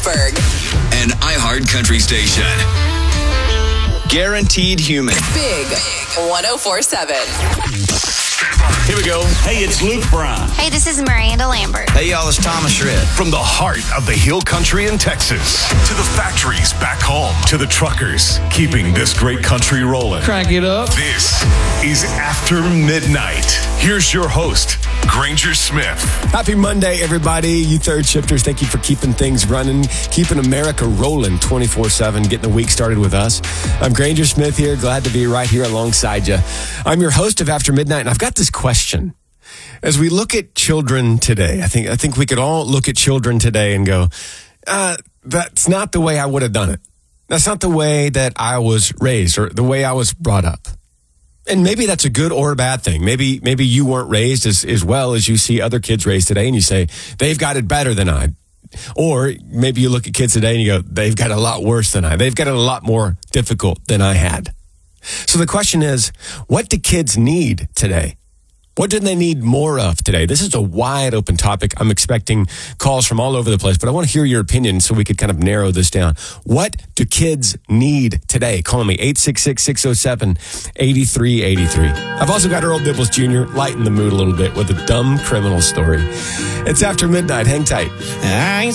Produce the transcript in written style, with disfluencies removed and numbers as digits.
Pittsburgh. An iHeart Country station. Guaranteed human. Big 104.7. Here we go. Hey, it's Luke Brown. Hey, this is Miranda Lambert. Hey, y'all, it's Thomas Shred. From the heart of the Hill Country in Texas to the factories back home to the truckers keeping this great country rolling. Crank it up. This is After Midnight. Here's your host, Granger Smith. Happy Monday, everybody. You third shifters, thank you for keeping things running, keeping America rolling 24/7, getting the week started with us. I'm Granger Smith here. Glad to be right here alongside you. I'm your host of After Midnight, and I've got this question. As we look at children today, I think we could all look at children today and go, that's not the way I would have done it. That's not the way that I was raised or the way I was brought up. And maybe that's a good or a bad thing. Maybe you weren't raised as well as you see other kids raised today, and you say, they've got it better than I. Or maybe you look at kids today and you go, they've got it a lot worse than I. They've got it a lot more difficult than I had. So the question is, what do kids need today? What do they need more of today? This is a wide open topic. I'm expecting calls from all over the place, but I want to hear your opinion so we could kind of narrow this down. What do kids need today? Call me 866-607-8383. I've also got Earl Dibbles Jr. lighten the mood a little bit with a dumb criminal story. It's After Midnight. Hang tight. I